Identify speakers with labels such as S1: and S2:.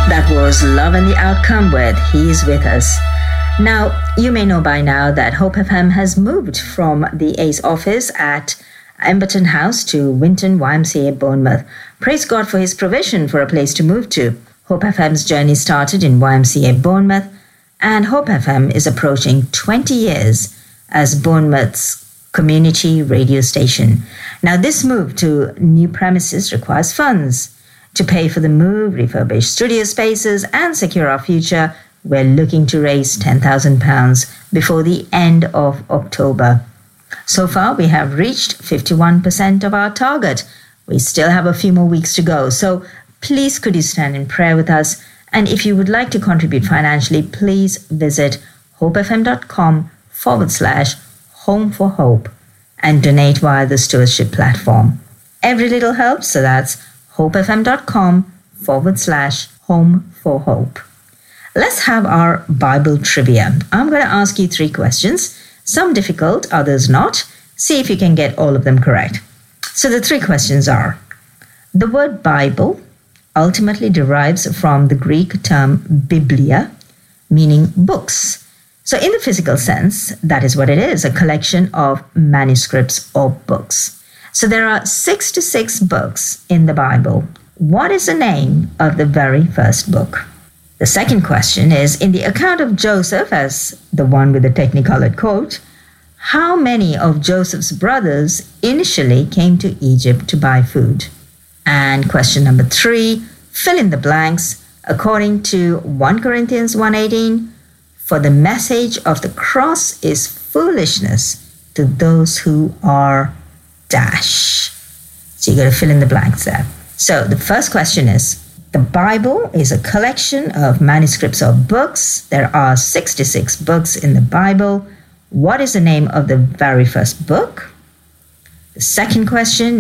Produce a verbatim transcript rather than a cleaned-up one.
S1: That was Love and the Outcome with He Is With Us. Now, you may know by now that Hope F M has moved from the Ace office at Emberton House to Winton Y M C A Bournemouth. Praise God for his provision for a place to move to. Hope F M's journey started in Y M C A Bournemouth, and Hope F M is approaching twenty years as Bournemouth's community radio station. Now, this move to new premises requires funds. To pay for the move, refurbish studio spaces, and secure our future, we're looking to raise ten thousand pounds before the end of October. So far, we have reached fifty-one percent of our target. We still have a few more weeks to go, so please could you stand in prayer with us? And if you would like to contribute financially, please visit hopefm.com forward slash home for hope and donate via the stewardship platform. Every little helps, so that's hopefm.com forward slash home for hope. Let's have our Bible trivia. I'm going to ask you three questions, some difficult, others not. See if you can get all of them correct. So the three questions are: the word Bible ultimately derives from the Greek term biblia, meaning books. So in the physical sense, that is what it is, a collection of manuscripts or books. So there are sixty-six books in the Bible. What is the name of the very first book? The second question is, in the account of Joseph, as the one with the technicolored coat, how many of Joseph's brothers initially came to Egypt to buy food? And question number three, fill in the blanks. According to First Corinthians one eighteen, for the message of the cross is foolishness to those who are dash. So you got to fill in the blanks there. So the first question is, the Bible is a collection of manuscripts or books. There are sixty-six books in the Bible. What is the name of the very first book? The second question